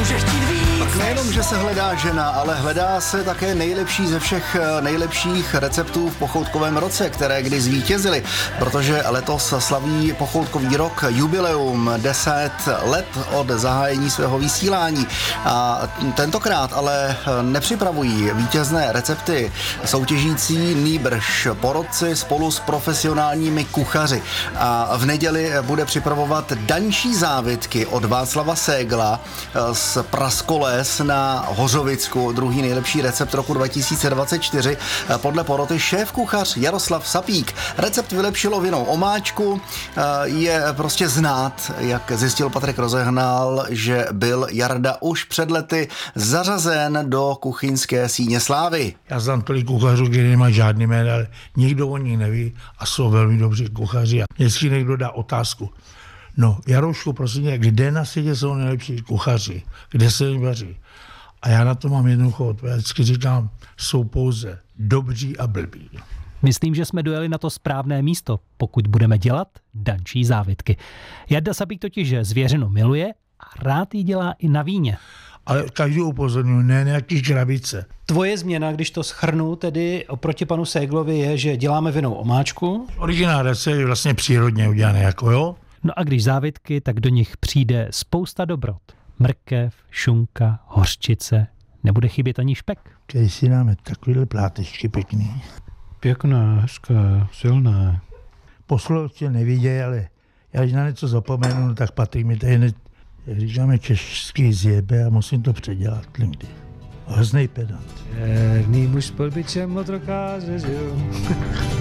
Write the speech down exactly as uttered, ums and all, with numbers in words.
může chtít víc. Tak nejenom, že se hledá žena, ale hledá se také nejlepší ze všech nejlepších receptů v pochoutkovém roce, které kdy zvítězily, protože letos slaví pochoutkový rok jubileum deset let od zahájení svého vysílání. A tentokrát ale nepřipravují vítězné recepty soutěžící nýbrž porotci spolu s profesionálními kuchaři. A v neděli bude připravovat dančí závitky od Václava Ségla z Praskoles na Hořovicku, druhý nejlepší recept roku dva tisíce dvacet čtyři. Podle poroty šéf-kuchař Jaroslav Sapík. Recept vylepšilo vinou omáčku. Je prostě znát, jak zjistil Patrik Rozehnal, že byl Jarda už před lety zařazen do kuchyňské síně slávy. Já znám tolik kuchařů, který nemají žádný jméno, ale nikdo o nich neví a jsou velmi dobří kuchaři. A jestli někdo dá otázku, no Jaroušku, prosím, kde na světě jsou nejlepší kuchaři, kde se jim vaří? A já na to mám jednoduchou odpověď. Vždycky říkám, jsou pouze dobří a blbí. Myslím, že jsme dojeli na to správné místo, pokud budeme dělat dančí závitky. Jarda Sapík totiž zvěřinu miluje a rád ji dělá i na víně. Ale každou upozorňuji, ne nějaký krabice. Tvoje změna, když to shrnu, tedy oproti panu Séglovi, je, že děláme vinou omáčku. Originál recept je vlastně přírodně udělaný, jako jo. No a když závitky, tak do nich přijde spousta dobrot. Mrkev, šunka, hořčice, nebude chybět ani špek. Když si dáme takovýhle plátečky pěkný. Pěkná, hezká, silná. Poslouchě nevidějí, ale já když na něco zapomenu, no tak Patrik mi tady, ne, jak říkáme, český zjebe a musím to předělat někdy. Hroznej pedant. Černý muž s polbičem motorkáře žil.